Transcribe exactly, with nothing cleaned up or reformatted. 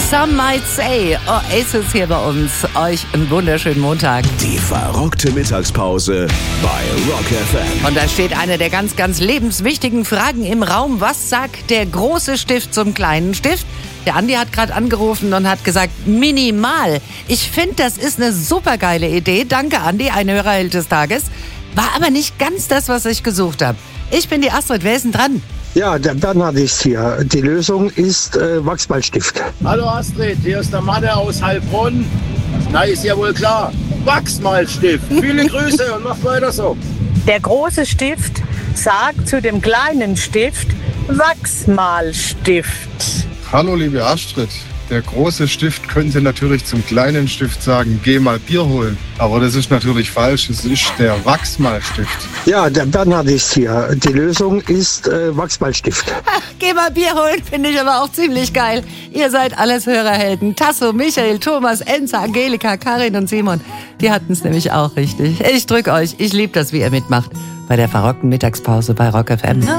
Some might say, Oasis hier bei uns. Euch einen wunderschönen Montag. Die verrockte Mittagspause bei Rock F M. Und da steht eine der ganz, ganz lebenswichtigen Fragen im Raum. Was sagt der große Stift zum kleinen Stift? Der Andi hat gerade angerufen und hat gesagt, minimal. Ich finde, das ist eine supergeile Idee. Danke, Andi, ein Hörerheld des Tages. War aber nicht ganz das, was ich gesucht habe. Ich bin die Astrid, wer ist denn dran? Ja, der Bernhard ist hier. Die Lösung ist äh, Wachsmalstift. Hallo Astrid, hier ist der Mann aus Heilbronn. Na, ist ja wohl klar. Wachsmalstift. Viele Grüße und macht weiter so. Der große Stift sagt zu dem kleinen Stift Wachsmalstift. Hallo liebe Astrid, der große Stift könnte natürlich zum kleinen Stift sagen, geh mal Bier holen. Aber das ist natürlich falsch, es ist der Wachsmalstift. Ja, der Bernhard ist hier. Die Lösung ist äh, Wachsmalstift. Ach, geh mal Bier holen, finde ich aber auch ziemlich geil. Ihr seid alles Hörerhelden. Tasso, Michael, Thomas, Enza, Angelika, Karin und Simon. Die hatten es nämlich auch richtig. Ich drück euch, ich liebe das, wie ihr mitmacht. Bei der verrockten Mittagspause bei Rock F M.